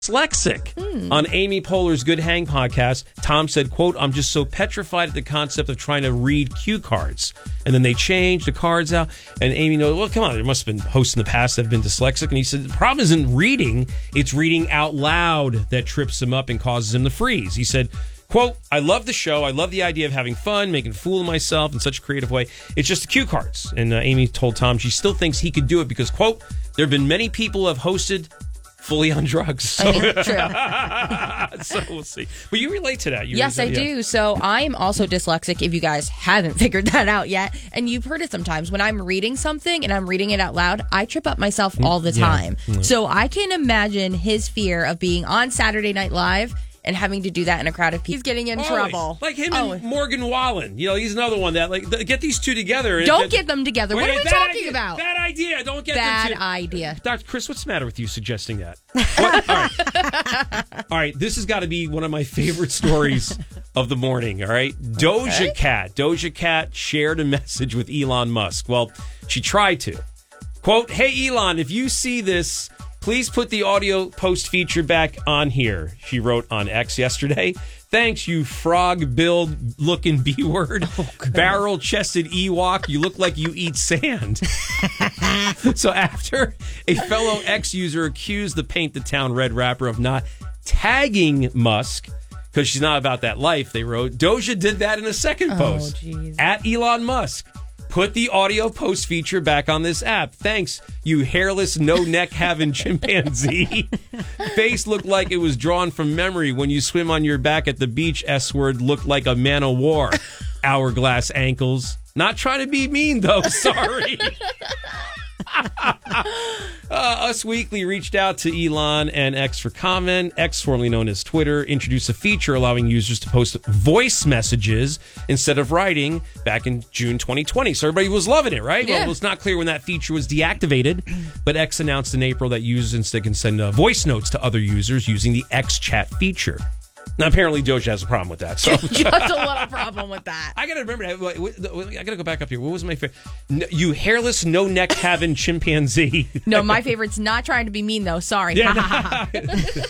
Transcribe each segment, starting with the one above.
dyslexic. On Amy Poehler's Good Hang podcast, Tom said, quote, I'm just so petrified at the concept of trying to read cue cards. And then they changed the cards out. And Amy knows, well, come on, there must have been hosts in the past that have been dyslexic. And he said, the problem isn't reading, it's reading out loud that trips him up and causes him to freeze. He said, quote, I love the show. I love the idea of having fun, making a fool of myself in such a creative way. It's just the cue cards. And Amy told Tom she still thinks he could do it because, quote, there have been many people who have hosted fully on drugs. So, True. So we'll see. But you relate to that. Yes, I do. So I am also dyslexic, if you guys haven't figured that out yet. And you've heard it sometimes. When I'm reading something and I'm reading it out loud, I trip up myself all the time. Yeah. So I can imagine his fear of being on Saturday Night Live and having to do that in a crowd of people. He's getting in trouble. Like him and Morgan Wallen. You know, he's another one that, like, get these two together. Don't get them together. What are we talking about? Bad idea. Don't get them Bad together. idea. Dr. Chris, what's the matter with you suggesting that? What? All right. All right. This has got to be one of my favorite stories of the morning. All right. Doja Cat shared a message with Elon Musk. Well, she tried to. Quote, hey, Elon, if you see this, please put the audio post feature back on here, she wrote on X yesterday. Thanks, you frog-billed looking B-word. Barrel-chested Ewok, you look like you eat sand. So after a fellow X user accused the Paint the Town Red rapper of not tagging Musk, because she's not about that life, they wrote, Doja did that in a second post. At Elon Musk. Put the audio post feature back on this app. Thanks, you hairless, no-neck having chimpanzee. Face looked like it was drawn from memory. When you swim on your back at the beach, S-word looked like a man of war. Hourglass ankles. Not trying to be mean, though. Sorry. Us Weekly reached out to Elon and X for comment. X, formerly known as Twitter, introduced a feature allowing users to post voice messages instead of writing back in June 2020. So everybody was loving it, right? Yeah. Well, it's not clear when that feature was deactivated, but X announced in April that users instead can send voice notes to other users using the X chat feature. Now, apparently, Doja has a problem with that. So Just a little problem with that. I got to remember, I got to go back up here. What was my favorite? You hairless, no-neck having chimpanzee. No, my favorite's not trying to be mean, though. Sorry. Yeah. All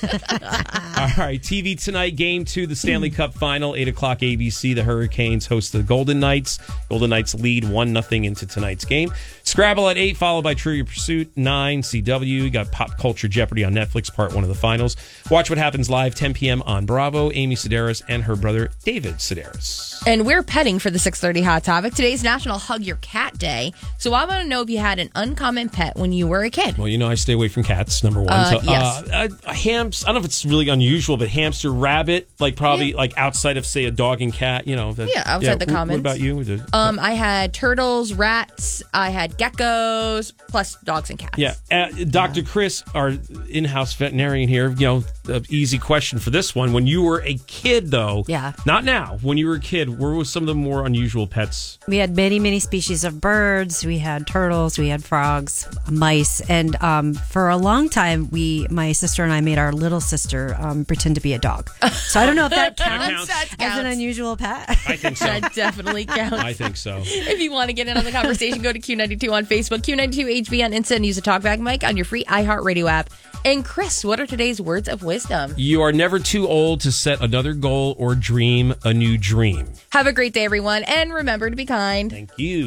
right, TV tonight, Game 2, the Stanley Cup Final, 8 o'clock ABC. The Hurricanes host the Golden Knights. Golden Knights lead 1-0 into tonight's game. Scrabble at 8, followed by Trivia Pursuit, 9, CW. You got Pop Culture Jeopardy on Netflix, part 1 of the finals. Watch What Happens Live, 10 p.m. on Bravo. Amy Sedaris and her brother, David Sedaris. And we're petting for the 6:30 Hot Topic. Today's National Hug Your Cat Day. So I want to know if you had an uncommon pet when you were a kid. Well, you know, I stay away from cats, number one. Yes. Hamster, I don't know if it's really unusual, but hamster, rabbit, like probably like outside of, say, a dog and cat, you know. Outside the commons. What about you? I had turtles, rats, I had geckos, plus dogs and cats. Yeah. Dr. Chris, our in-house veterinarian here, you know, easy question for this one. When you were a kid, though, not now, when you were a kid, where were some of the more unusual pets? We had many, many species of birds. We had turtles, we had frogs, mice, and for a long time, my sister and I made our little sister pretend to be a dog. So I don't know if that counts as an unusual pet. I think so. That definitely counts. I think so. If you want to get in on the conversation, go to Q92 on Facebook, Q92HB on Insta, and use a talkback mic on your free iHeartRadio app. And Chris, what are today's words of wisdom? You are never too old to set another goal or dream a new dream. Have a great day, everyone, and remember to be kind. Thank you.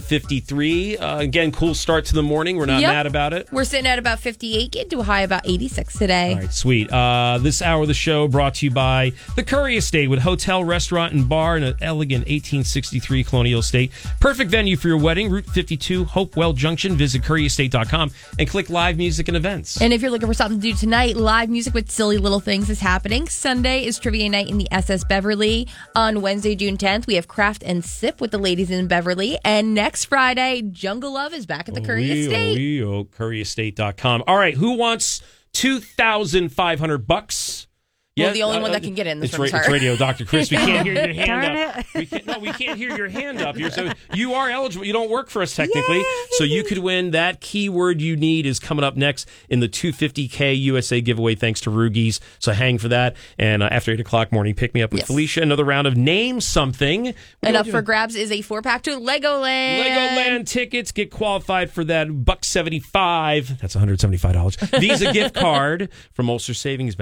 7:53. Again, cool start to the morning. We're not mad about it. We're sitting at about 58, getting to a high about 86 today. All right, sweet. This hour of the show brought to you by the Curry Estate with hotel, restaurant, and bar in an elegant 1863 colonial estate. Perfect venue for your wedding. Route 52, Hopewell Junction. Visit curryestate.com and click live music and events. And if you're looking for something to do tonight, live music with Silly Little Things is happening. Sunday is trivia night in the SS Beverly. On Wednesday, June 10th, we have Craft and Sip with the ladies in Beverly. And next Friday, Jungle Love is back at the Curry Estate. Curryestate.com. All right, who wants $2,500 Well, the only one that can get in this room is her. It's Radio Dr. Chris. We can't hear your hand Darn up. We can't hear your hand up. So you are eligible. You don't work for us technically. Yay. So you could win. That keyword you need is coming up next in the $250K USA giveaway thanks to Rugies. So hang for that. And after 8 o'clock morning, pick me up with Felicia. Another round of Name Something. And up for grabs is a 4-pack to Legoland. Legoland tickets. Get qualified for that $175. That's $175. Visa gift card from Ulster Savings Bank.